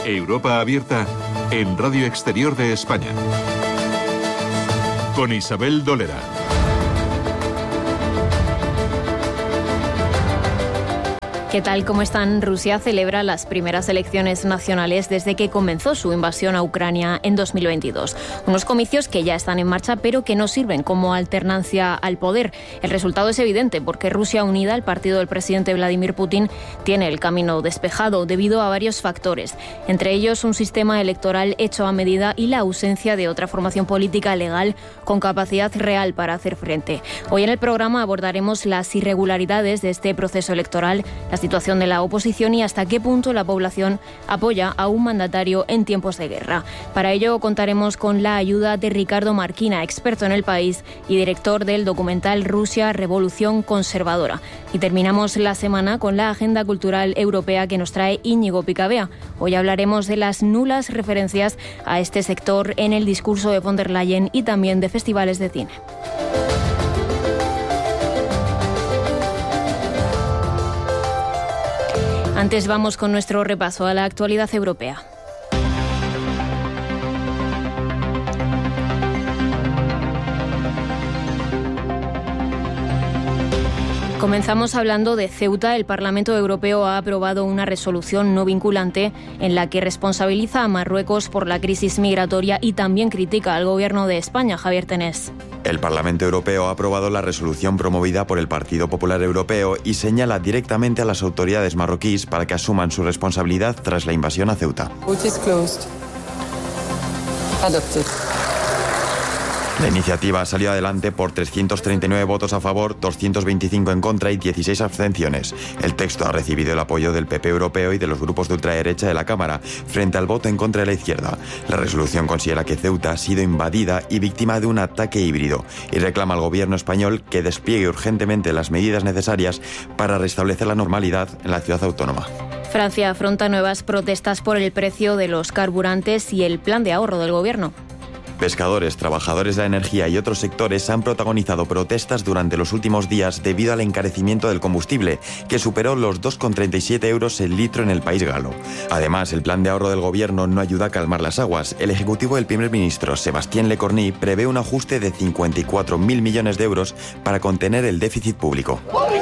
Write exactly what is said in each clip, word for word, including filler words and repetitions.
Europa Abierta en Radio Exterior de España. Con Isabel Dolera. ¿Qué tal? ¿Cómo están? Rusia celebra las primeras elecciones nacionales desde que comenzó su invasión a Ucrania en dos mil veintidós. Unos comicios que ya están en marcha, pero que no sirven como alternancia al poder. El resultado es evidente porque Rusia unida, el partido del presidente Vladimir Putin, tiene el camino despejado debido a varios factores, entre ellos un sistema electoral hecho a medida y la ausencia de otra formación política legal con capacidad real para hacer frente. Hoy en el programa abordaremos las irregularidades de este proceso electoral, la situación de la oposición y hasta qué punto la población apoya a un mandatario en tiempos de guerra. Para ello contaremos con la ayuda de Ricardo Marquina, experto en el país y director del documental Rusia, Revolución Conservadora. Y terminamos la semana con la agenda cultural europea que nos trae Íñigo Picabea. Hoy hablaremos de las nulas referencias a este sector en el discurso de von der Leyen y también de festivales de cine. Antes vamos con nuestro repaso a la actualidad europea. Comenzamos hablando de Ceuta. El Parlamento Europeo ha aprobado una resolución no vinculante en la que responsabiliza a Marruecos por la crisis migratoria y también critica al Gobierno de España. Javier Tenés. El Parlamento Europeo ha aprobado la resolución promovida por el Partido Popular Europeo y señala directamente a las autoridades marroquíes para que asuman su responsabilidad tras la invasión a Ceuta. La iniciativa salió adelante por trescientos treinta y nueve votos a favor, doscientos veinticinco en contra y dieciséis abstenciones. El texto ha recibido el apoyo del P P europeo y de los grupos de ultraderecha de la Cámara, frente al voto en contra de la izquierda. La resolución considera que Ceuta ha sido invadida y víctima de un ataque híbrido y reclama al gobierno español que despliegue urgentemente las medidas necesarias para restablecer la normalidad en la ciudad autónoma. Francia afronta nuevas protestas por el precio de los carburantes y el plan de ahorro del gobierno. Pescadores, trabajadores de la energía y otros sectores han protagonizado protestas durante los últimos días debido al encarecimiento del combustible, que superó los dos coma treinta y siete euros el litro en el país galo. Además, el plan de ahorro del gobierno no ayuda a calmar las aguas. El ejecutivo del primer ministro, Sébastien Lecornu, prevé un ajuste de cincuenta y cuatro mil millones de euros para contener el déficit público.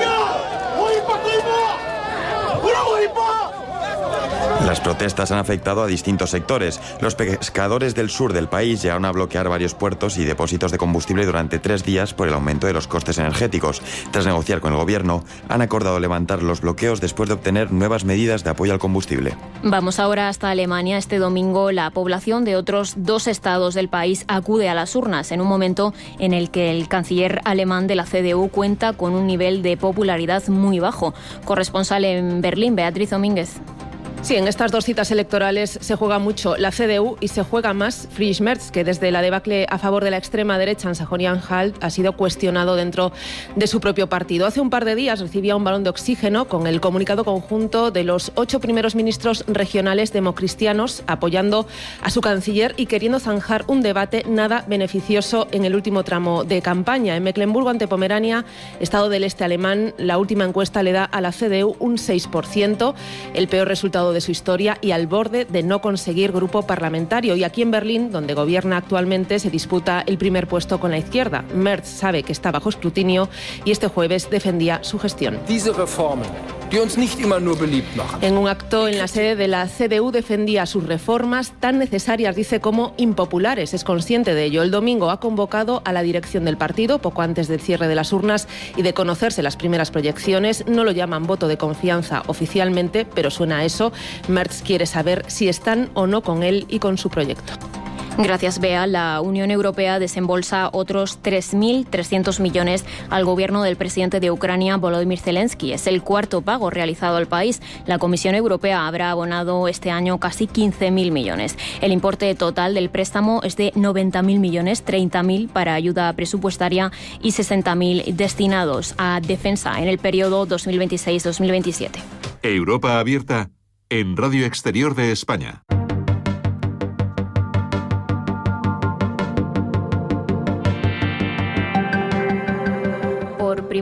Las protestas han afectado a distintos sectores. Los pescadores del sur del país llegaron a bloquear varios puertos y depósitos de combustible durante tres días por el aumento de los costes energéticos. Tras negociar con el gobierno, han acordado levantar los bloqueos después de obtener nuevas medidas de apoyo al combustible. Vamos ahora hasta Alemania. Este domingo la población de otros dos estados del país acude a las urnas en un momento en el que el canciller alemán de la C D U cuenta con un nivel de popularidad muy bajo. Corresponsal en Berlín, Beatriz Domínguez. Sí, en estas dos citas electorales se juega mucho la C D U y se juega más Friedrich Merz, que desde la debacle a favor de la extrema derecha en Sajonia-Anhalt ha sido cuestionado dentro de su propio partido. Hace un par de días recibía un balón de oxígeno con el comunicado conjunto de los ocho primeros ministros regionales democristianos apoyando a su canciller y queriendo zanjar un debate nada beneficioso en el último tramo de campaña. En Mecklemburgo ante Pomerania, estado del este alemán, la última encuesta le da a la C D U un seis por ciento, el peor resultado de su historia y al borde de no conseguir grupo parlamentario. Y aquí en Berlín, donde gobierna actualmente, se disputa el primer puesto con la izquierda. Merz sabe que está bajo escrutinio y este jueves defendía su gestión. En un acto en la sede de la C D U defendía sus reformas tan necesarias, dice, como impopulares. Es consciente de ello. El domingo ha convocado a la dirección del partido poco antes del cierre de las urnas y de conocerse las primeras proyecciones. No lo llaman voto de confianza oficialmente, pero suena a eso. Merz quiere saber si están o no con él y con su proyecto. Gracias, Bea. La Unión Europea desembolsa otros tres mil trescientos millones al gobierno del presidente de Ucrania, Volodymyr Zelensky. Es el cuarto pago realizado al país. La Comisión Europea habrá abonado este año casi quince mil millones. El importe total del préstamo es de noventa mil millones, treinta mil para ayuda presupuestaria y sesenta mil destinados a defensa en el periodo dos mil veintiséis dos mil veintisiete. Europa Abierta en Radio Exterior de España.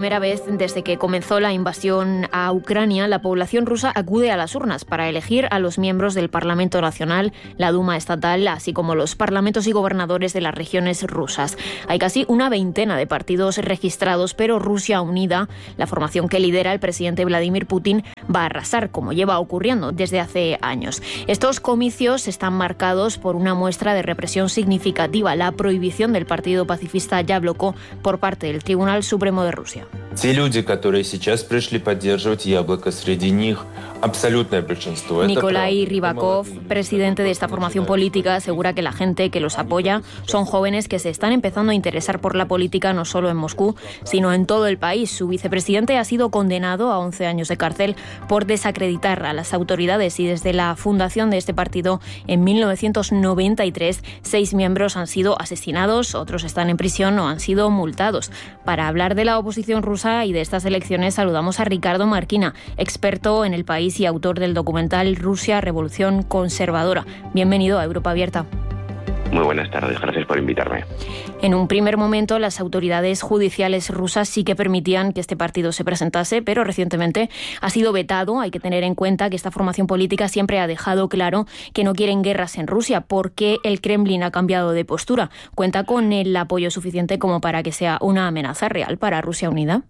primera vez desde que comenzó la invasión a Ucrania, la población rusa acude a las urnas para elegir a los miembros del Parlamento Nacional, la Duma Estatal, así como los parlamentos y gobernadores de las regiones rusas. Hay casi una veintena de partidos registrados, pero Rusia Unida, la formación que lidera el presidente Vladimir Putin, va a arrasar, como lleva ocurriendo desde hace años. Estos comicios están marcados por una muestra de represión significativa, la prohibición del partido pacifista Yabloko por parte del Tribunal Supremo de Rusia. Nikolai Rybakov, presidente de esta formación política, asegura que la gente que los apoya son jóvenes que se están empezando a interesar por la política no solo en Moscú, sino en todo el país. Su vicepresidente ha sido condenado a once años de cárcel por desacreditar a las autoridades y desde la fundación de este partido en mil novecientos noventa y tres, seis miembros han sido asesinados, otros están en prisión o han sido multados. Para hablar de la oposición rusa y de estas elecciones saludamos a Ricardo Marquina, experto en el país y autor del documental Rusia, Revolución Conservadora. Bienvenido a Europa Abierta. Muy buenas tardes, gracias por invitarme. En un primer momento, las autoridades judiciales rusas sí que permitían que este partido se presentase, pero recientemente ha sido vetado. Hay que tener en cuenta que esta formación política siempre ha dejado claro que no quieren guerras en Rusia, porque el Kremlin ha cambiado de postura. ¿Cuenta con el apoyo suficiente como para que sea una amenaza real para Rusia Unida?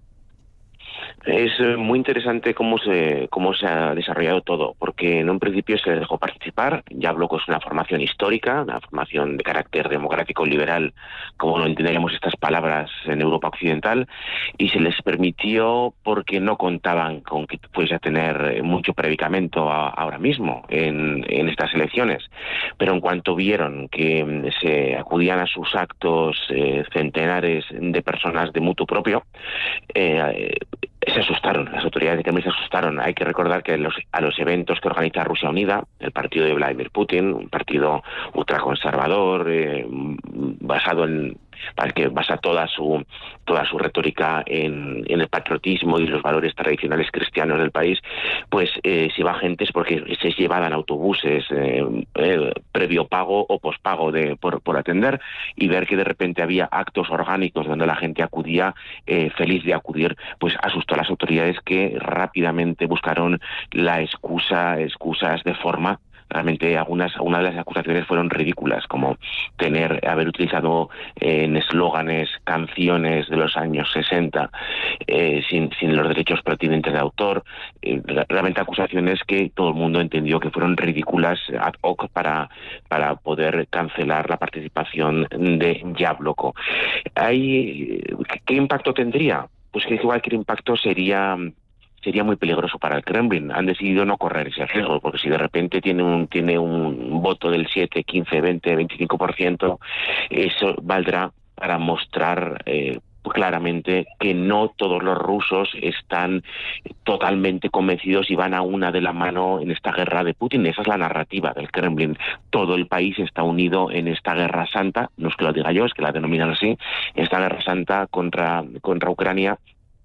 Es muy interesante cómo se cómo se ha desarrollado todo, porque en un principio se les dejó participar. Yabloko es una formación histórica, una formación de carácter democrático liberal, como lo entenderíamos estas palabras en Europa occidental, y se les permitió porque no contaban con que fuese a tener mucho predicamento a, ahora mismo en, en estas elecciones. Pero en cuanto vieron que se acudían a sus actos eh, centenares de personas de mutuo propio, eh, se asustaron, las autoridades de Kremlin se asustaron. Hay que recordar que los, a los eventos que organiza Rusia Unida, el partido de Vladimir Putin, un partido ultraconservador, eh, basado en para que basa toda su toda su retórica en, en el patriotismo y los valores tradicionales cristianos del país, pues eh, si va gente es porque se es llevada en autobuses eh, eh, previo pago o pospago de por, por atender, y ver que de repente había actos orgánicos donde la gente acudía eh, feliz de acudir, pues asustó a las autoridades, que rápidamente buscaron la excusa, excusas de forma. Realmente algunas, algunas de las acusaciones fueron ridículas, como tener, haber utilizado eh, en eslóganes canciones de los años sesenta eh, sin, sin los derechos pertinentes de autor. Eh, realmente acusaciones que todo el mundo entendió que fueron ridículas ad hoc para, para poder cancelar la participación de Yabloko. Hay, ¿qué impacto tendría? Pues que cualquier impacto sería... sería muy peligroso para el Kremlin. Han decidido no correr ese riesgo, porque si de repente tiene un tiene un voto del siete, quince, veinte, veinticinco por ciento, eso valdrá para mostrar eh, claramente que no todos los rusos están totalmente convencidos y van a una de la mano en esta guerra de Putin. Esa es la narrativa del Kremlin. Todo el país está unido en esta guerra santa, no es que lo diga yo, es que la denominan así, esta guerra santa contra, contra Ucrania.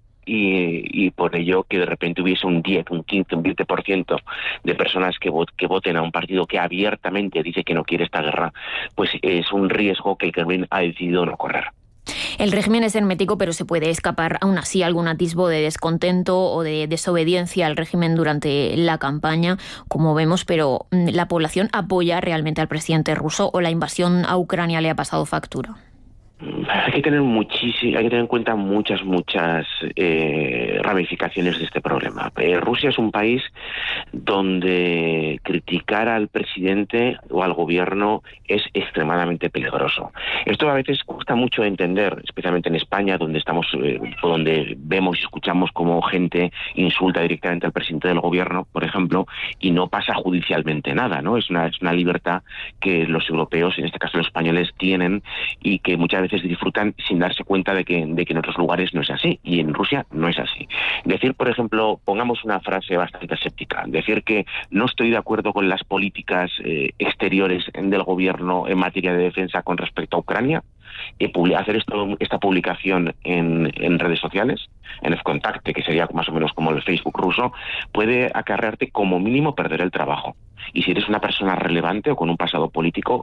Y, y por ello que de repente hubiese un diez, un quince, un veinte por ciento de personas que, vot, que voten a un partido que abiertamente dice que no quiere esta guerra, pues es un riesgo que el Kremlin ha decidido no correr. El régimen es hermético, pero se puede escapar aún así algún atisbo de descontento o de desobediencia al régimen durante la campaña, como vemos, pero ¿la población apoya realmente al presidente ruso o la invasión a Ucrania le ha pasado factura? Hay que tener muchísimo, hay que tener en cuenta muchas, muchas eh, ramificaciones de este problema. Eh, Rusia es un país donde criticar al presidente o al gobierno es extremadamente peligroso. Esto a veces cuesta mucho entender, especialmente en España, donde estamos, eh, donde vemos y escuchamos cómo gente insulta directamente al presidente del gobierno, por ejemplo, y no pasa judicialmente nada, ¿no? Es una, es una libertad que los europeos, en este caso los españoles, tienen y que muchas veces disfrutan sin darse cuenta de que, de que en otros lugares no es así, y en Rusia no es así. Decir, por ejemplo, pongamos una frase bastante escéptica, decir que no estoy de acuerdo con las políticas eh, exteriores del gobierno en materia de defensa con respecto a Ucrania, y hacer esto, esta publicación en, en redes sociales, en el Contacte, que sería más o menos como el Facebook ruso, puede acarrearte como mínimo perder el trabajo. Y si eres una persona relevante o con un pasado político,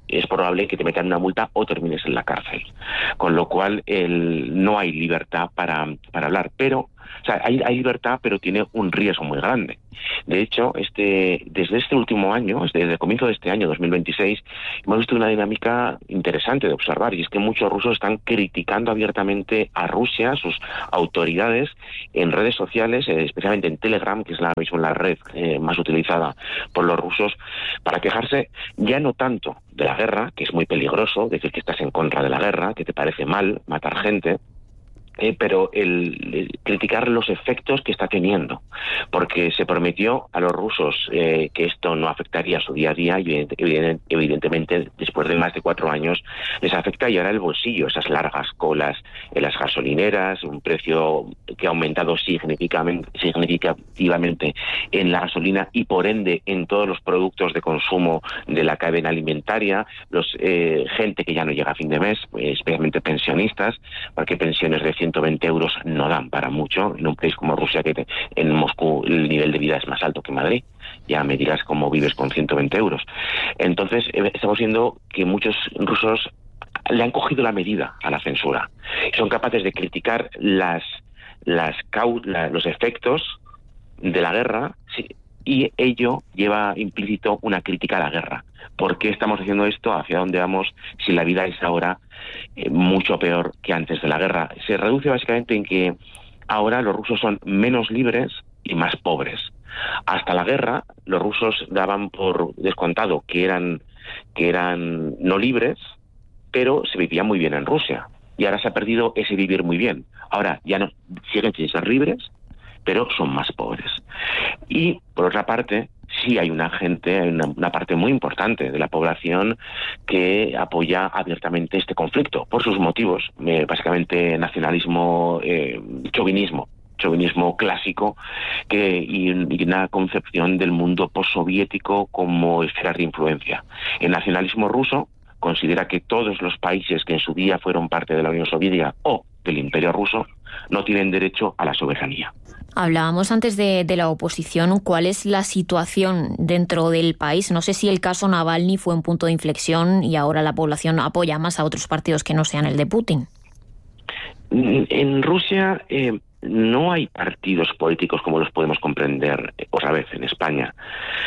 es probable que te metan una multa o termines en la cárcel. Con lo cual el, no hay libertad para, para hablar. Pero, o sea, hay, hay libertad, pero tiene un riesgo muy grande. De hecho, este, desde este último año, desde el comienzo de este año, dos mil veintiséis, hemos visto una dinámica interesante de observar, y es que muchos rusos están criticando abiertamente a Rusia, a sus autoridades, en redes sociales, eh, especialmente en Telegram, que es la misma la red eh, más utilizada por los rusos, para quejarse ya no tanto de la guerra, que es muy peligroso, decir que estás en contra de la guerra, que te parece mal matar gente, Eh, pero el, el criticar los efectos que está teniendo, porque se prometió a los rusos eh, que esto no afectaría a su día a día, y evident, evidentemente después de más de cuatro años les afecta, y ahora el bolsillo, esas largas colas en las gasolineras, un precio que ha aumentado significativamente, significativamente en la gasolina y por ende en todos los productos de consumo de la cadena alimentaria, los eh, gente que ya no llega a fin de mes, eh, especialmente pensionistas, porque pensiones de ciento veinte euros no dan para mucho en un país como Rusia, que te, en Moscú el nivel de vida es más alto que en Madrid. Ya me dirás cómo vives con ciento veinte euros. Entonces eh, estamos viendo que muchos rusos le han cogido la medida a la censura. Son capaces de criticar las, las la, los efectos de la guerra, sí, y ello lleva implícito una crítica a la guerra. ¿Por qué estamos haciendo esto? ¿Hacia dónde vamos? Si la vida es ahora eh, mucho peor que antes de la guerra. Se reduce básicamente en que ahora los rusos son menos libres y más pobres. Hasta la guerra, los rusos daban por descontado que eran, que eran no libres, pero se vivía muy bien en Rusia. Y ahora se ha perdido ese vivir muy bien. Ahora ya no siguen sin ser libres, pero son más pobres. Y, por otra parte, sí hay una gente, una, una parte muy importante de la población que apoya abiertamente este conflicto, por sus motivos, eh, básicamente nacionalismo, eh, chauvinismo, chauvinismo clásico, que, y, y una concepción del mundo postsoviético como esferas de influencia. El nacionalismo ruso considera que todos los países que en su día fueron parte de la Unión Soviética o del Imperio Ruso no tienen derecho a la soberanía. Hablábamos antes de, de la oposición. ¿Cuál es la situación dentro del país? No sé si el caso Navalny fue un punto de inflexión y ahora la población apoya más a otros partidos que no sean el de Putin. En Rusia eh, no hay partidos políticos como los podemos comprender otra vez en España.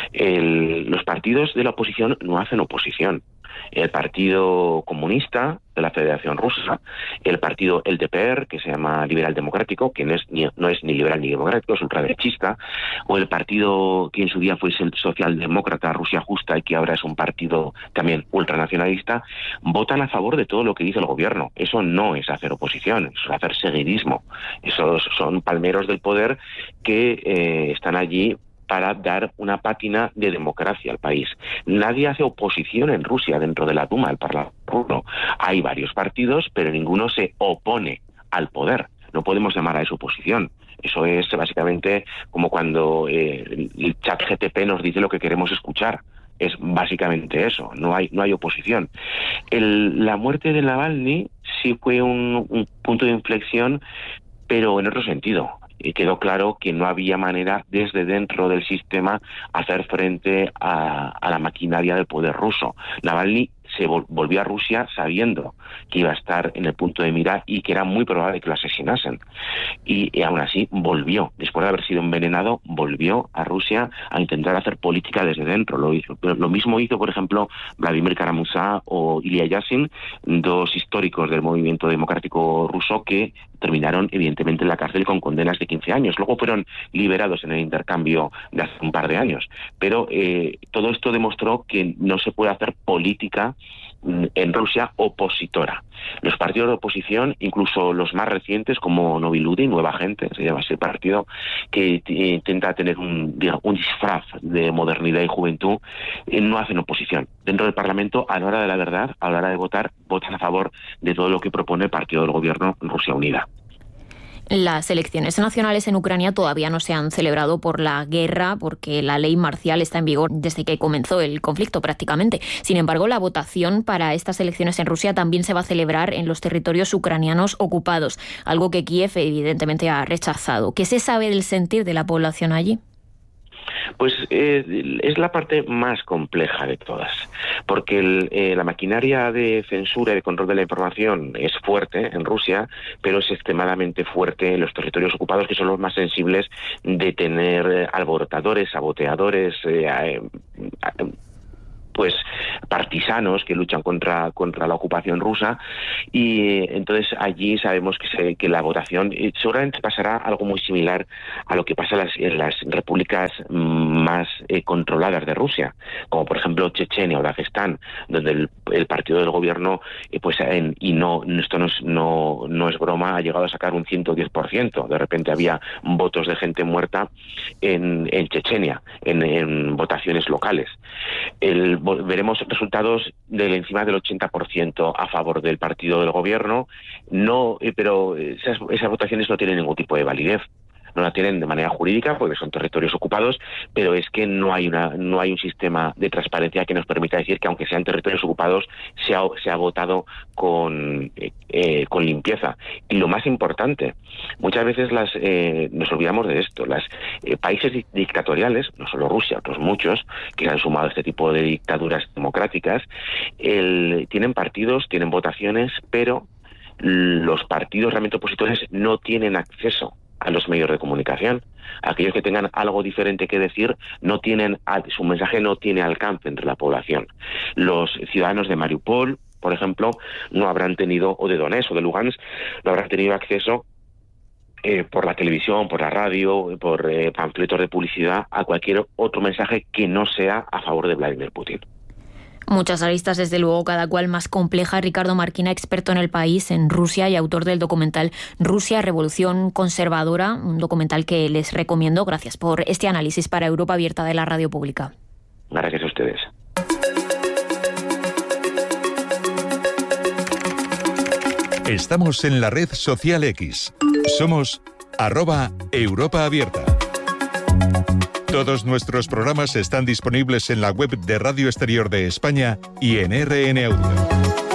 El, los partidos de la oposición no hacen oposición. El Partido Comunista de la Federación Rusa, el partido L D P R, que se llama Liberal Democrático, que no es ni, no es ni liberal ni democrático, es ultraderechista, o el partido que en su día fue el Socialdemócrata Rusia Justa y que ahora es un partido también ultranacionalista, votan a favor de todo lo que dice el gobierno. Eso no es hacer oposición, eso es hacer seguidismo. Esos son palmeros del poder que eh, están allí para dar una pátina de democracia al país. Nadie hace oposición en Rusia dentro de la Duma, el Parlamento. Hay varios partidos, pero ninguno se opone al poder. No podemos llamar a eso oposición. Eso es básicamente como cuando eh, el chat G T P nos dice lo que queremos escuchar. Es básicamente eso, no hay no hay oposición. El, la muerte de Navalny sí fue un, un punto de inflexión, pero en otro sentido. Y quedó claro que no había manera desde dentro del sistema hacer frente a, a la maquinaria del poder ruso. Navalny se vol- volvió a Rusia sabiendo que iba a estar en el punto de mira y que era muy probable que lo asesinasen. Y, y aún así volvió, después de haber sido envenenado, volvió a Rusia a intentar hacer política desde dentro. Lo, hizo, lo mismo hizo, por ejemplo, Vladimir Kara-Murza o Ilya Yashin, dos históricos del movimiento democrático ruso que terminaron evidentemente en la cárcel con condenas de quince años. Luego fueron liberados en el intercambio de hace un par de años. Pero eh, todo esto demostró que no se puede hacer política en Rusia opositora. Los partidos de oposición, incluso los más recientes como Novi Ljudi, Nueva Gente, se llama ese partido, que intenta tener un, digamos, un disfraz de modernidad y juventud, eh, no hacen oposición. Dentro del Parlamento, a la hora de la verdad, a la hora de votar, votan a favor de todo lo que propone el partido del gobierno Rusia Unida. Las elecciones nacionales en Ucrania todavía no se han celebrado por la guerra, porque la ley marcial está en vigor desde que comenzó el conflicto prácticamente. Sin embargo, la votación para estas elecciones en Rusia también se va a celebrar en los territorios ucranianos ocupados, algo que Kiev evidentemente ha rechazado. ¿Qué se sabe del sentir de la población allí? Pues eh, es la parte más compleja de todas, porque el, eh, la maquinaria de censura y de control de la información es fuerte en Rusia, pero es extremadamente fuerte en los territorios ocupados, que son los más sensibles de tener eh, alborotadores, saboteadores, eh, eh, pues partisanos que luchan contra contra la ocupación rusa, y entonces allí sabemos que, se, que la votación seguramente pasará algo muy similar a lo que pasa en las, en las repúblicas más eh, controladas de Rusia, como por ejemplo Chechenia o Dagestán, donde el, el partido del gobierno, eh, pues en, y no esto no es, no, no es broma, ha llegado a sacar un ciento diez por ciento. De repente había votos de gente muerta en, en Chechenia, en, en votaciones locales. El, veremos resultados de encima del ochenta por ciento a favor del partido del gobierno, no, pero esas, esas votaciones no tienen ningún tipo de validez. No la tienen de manera jurídica porque son territorios ocupados, pero es que no hay una no hay un sistema de transparencia que nos permita decir que aunque sean territorios ocupados se ha, se ha votado con eh, con limpieza. Y lo más importante, muchas veces las eh, nos olvidamos de esto, las eh, países dictatoriales, no solo Rusia, otros muchos que se han sumado a este tipo de dictaduras democráticas, el, tienen partidos, tienen votaciones, pero los partidos realmente opositores no tienen acceso a los medios de comunicación. Aquellos que tengan algo diferente que decir no tienen, su mensaje no tiene alcance entre la población. Los ciudadanos de Mariupol, por ejemplo, no habrán tenido, o de Donetsk o de Lugansk, no habrán tenido acceso eh, por la televisión, por la radio, por eh, panfletos de publicidad a cualquier otro mensaje que no sea a favor de Vladimir Putin. Muchas aristas, desde luego, cada cual más compleja. Ricardo Marquina, experto en el país, en Rusia, y autor del documental Rusia, Revolución Conservadora, un documental que les recomiendo. Gracias por este análisis para Europa Abierta de la Radio Pública. Gracias a ustedes. Estamos en la red social X. Somos arroba Europa Abierta. Todos nuestros programas están disponibles en la web de Radio Exterior de España y en R N Audio.